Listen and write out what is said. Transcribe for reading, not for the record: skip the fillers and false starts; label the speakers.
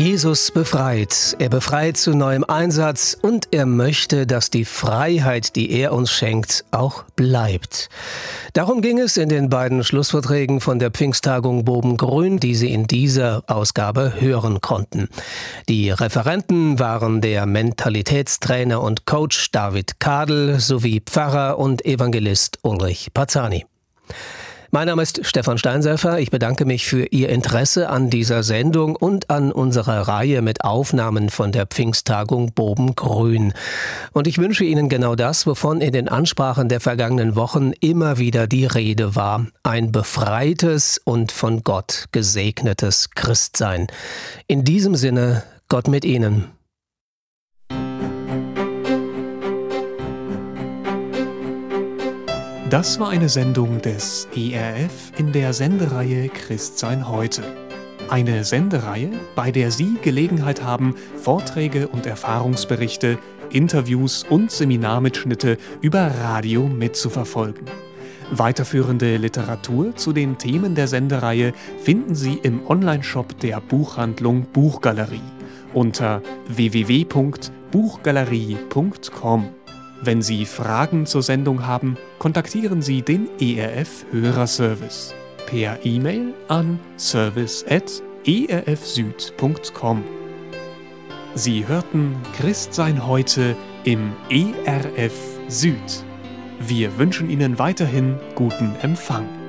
Speaker 1: Jesus befreit. Er befreit zu neuem Einsatz und er möchte, dass die Freiheit, die er uns schenkt, auch bleibt. Darum ging es in den beiden Schlussvorträgen von der Pfingsttagung Bobengrün, die Sie in dieser Ausgabe hören konnten. Die Referenten waren der Mentalitätstrainer und Coach David Kadel sowie Pfarrer und Evangelist Ulrich Pazzani. Mein Name ist Stefan Steinsäfer. Ich bedanke mich für Ihr Interesse an dieser Sendung und an unserer Reihe mit Aufnahmen von der Pfingsttagung Bobengrün. Und ich wünsche Ihnen genau das, wovon in den Ansprachen der vergangenen Wochen immer wieder die Rede war. Ein befreites und von Gott gesegnetes Christsein. In diesem Sinne, Gott mit Ihnen.
Speaker 2: Das war eine Sendung des ERF in der Sendereihe Christsein heute. Eine Sendereihe, bei der Sie Gelegenheit haben, Vorträge und Erfahrungsberichte, Interviews und Seminarmitschnitte über Radio mitzuverfolgen. Weiterführende Literatur zu den Themen der Sendereihe finden Sie im Onlineshop der Buchhandlung Buchgalerie unter www.buchgalerie.com. Wenn Sie Fragen zur Sendung haben, kontaktieren Sie den ERF Hörerservice per E-Mail an service@erfsüd.com. Sie hörten Christsein heute im ERF Süd. Wir wünschen Ihnen weiterhin guten Empfang.